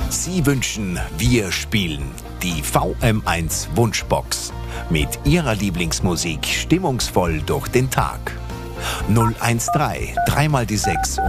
Sie wünschen, wir spielen die VM1 Wunschbox mit Ihrer Lieblingsmusik stimmungsvoll durch den Tag. 013 3 mal die 6